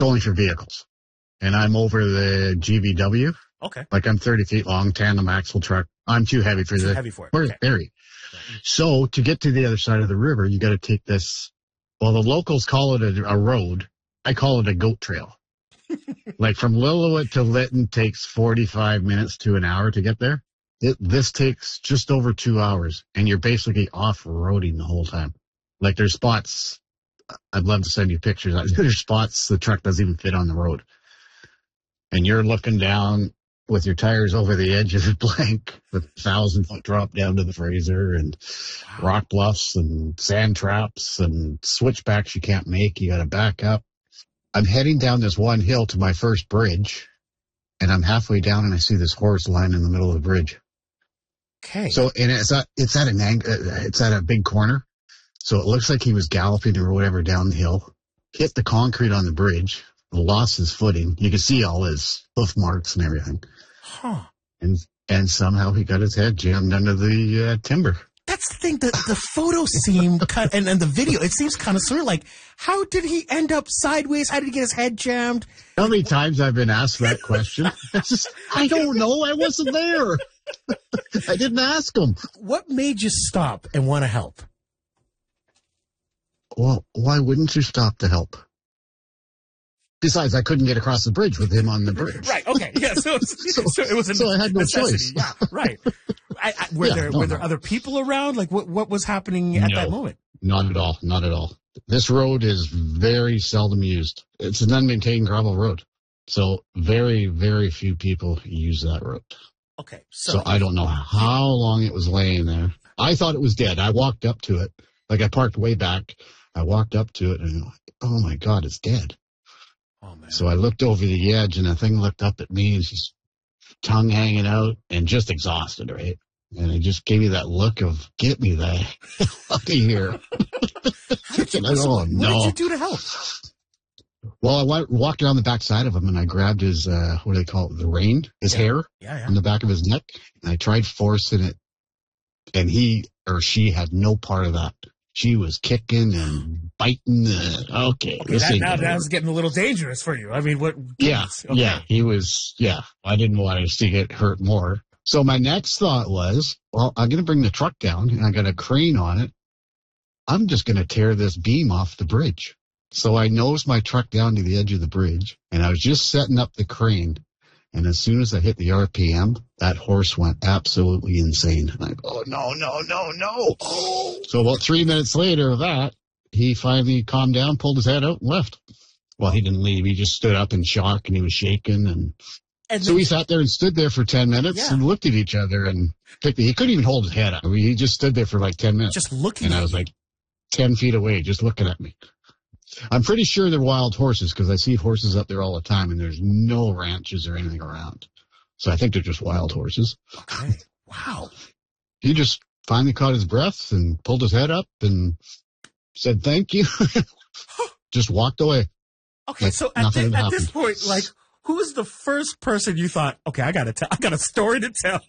going for vehicles. And I'm over the GVW. Okay. Like I'm 30 feet long, tandem axle truck. I'm too heavy for Too heavy for it. Where's Okay. Barry? So to get to the other side of the river, you got to take this. Well, the locals call it a road. I call it a goat trail. Like from Lillooet to Lytton takes 45 minutes to an hour to get there. This takes just over 2 hours, and you're basically off-roading the whole time. Like there's spots. I'd love to send you pictures. There's spots the truck doesn't even fit on the road. And you're looking down with your tires over the edge of the blank with 1,000-foot drop down to the Fraser and rock bluffs and sand traps and switchbacks you can't make. You got to back up. I'm heading down this one hill to my first bridge, and I'm halfway down and I see this horse lying in the middle of the bridge. Okay. So, and it's at an angle, it's at a big corner. So it looks like he was galloping or whatever down the hill, hit the concrete on the bridge, lost his footing. You can see all his hoof marks and everything. Huh. And somehow he got his head jammed under the timber. That's the thing. The photo seemed and the video, it seems kind of surreal. Like, how did he end up sideways? How did he get his head jammed? How many times I've been asked that question? I don't know. I wasn't there. I didn't ask him. What made you stop and want to help? Well, why wouldn't you stop to help? Besides, I couldn't get across the bridge with him on the bridge. Right. Okay. Yeah. So it was so I had no necessity. choice. Yeah. Right. Were there other people around? Like what was happening at that moment? Not at all. Not at all. This road is very seldom used. It's an unmaintained gravel road. So very, very few people use that road. Okay. So I don't know how long it was laying there. I thought it was dead. I walked up to it. Like I parked way back. I walked up to it and oh my God, it's dead. Oh, man. So I looked over the edge and the thing looked up at me and she's tongue hanging out and just exhausted, right? And it just gave me that look of, get me the hell out of here. What did you do to help? Well, I walked around the back side of him and I grabbed his, what do they call it? The rein, his hair on the back of his neck. And I tried forcing it and he or she had no part of that. She was kicking and biting. Okay, that was getting a little dangerous for you. I mean, what? Yeah, okay. yeah, he was. Yeah, I didn't want to see it hurt more. So my next thought was, well, I'm going to bring the truck down and I got a crane on it. I'm just going to tear this beam off the bridge. So I nosed my truck down to the edge of the bridge and I was just setting up the crane. And as soon as I hit the RPM, that horse went absolutely insane. And I go, oh, no. Oh. So about 3 minutes later of that, he finally calmed down, pulled his head out, and left. Well, he didn't leave. He just stood up in shock, and he was shaking. And so we sat there and stood there for 10 minutes and looked at each other. And he couldn't even hold his head up. I mean, he just stood there for like 10 minutes. Just looking and at I was like 10 feet away, just looking at me. I'm pretty sure they're wild horses because I see horses up there all the time and there's no ranches or anything around. So I think they're just wild horses. Okay. Wow. He just finally caught his breath and pulled his head up and said, thank you. Just walked away. Okay. Like so at this point, like, who was the first person you thought, okay, I got a story to tell?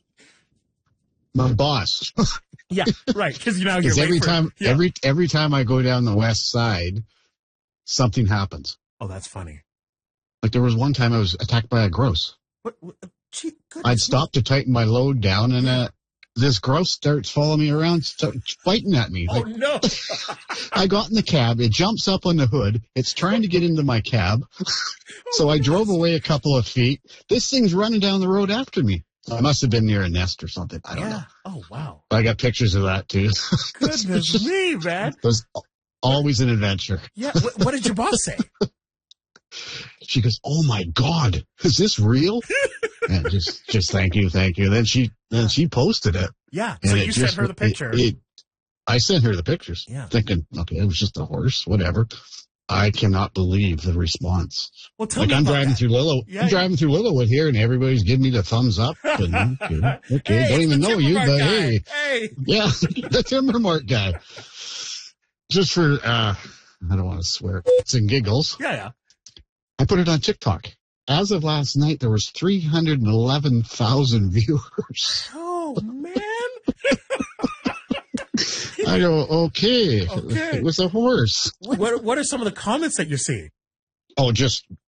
My boss. Yeah. Right. Cause you're every time I go down the west side, something happens. Oh, that's funny. Like there was one time I was attacked by a grouse. What? I'd stopped to tighten my load down and this grouse starts following me around, starts fighting at me. Oh, no. I got in the cab. It jumps up on the hood. It's trying to get into my cab. So I drove away a couple of feet. This thing's running down the road after me. I must have been near a nest or something. I don't know. Oh, wow. I got pictures of that too. Goodness me, man. It was always an adventure. Yeah. What did your boss say? She goes, oh my God, is this real? And just thank you. Then she posted it. Yeah. So you sent her the picture. I sent her the pictures. Yeah. Thinking, okay, it was just a horse, whatever. I cannot believe the response. Well, tell me I'm about driving that. through Lillooet. Yeah, I'm driving through Lillooet here, and everybody's giving me the thumbs up. And, okay, hey, don't even know you, but guy. hey, yeah, the Timber Mart guy. Just for I don't want to swear, it's in giggles. Yeah. I put it on TikTok. As of last night, there was 311,000 viewers. Oh man. I go, okay. It was a horse. What are some of the comments that you're seeing? Oh, just